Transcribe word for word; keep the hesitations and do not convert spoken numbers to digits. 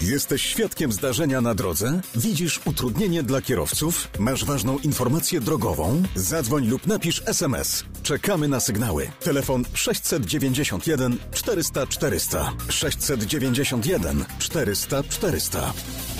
Jesteś świadkiem zdarzenia na drodze? Widzisz utrudnienie dla kierowców? Masz ważną informację drogową? Zadzwoń lub napisz es em es. Czekamy na sygnały. Telefon sześć dziewięćdziesiąt jeden czterysta czterysta. sześć dziewięćdziesiąt jeden czterysta czterysta.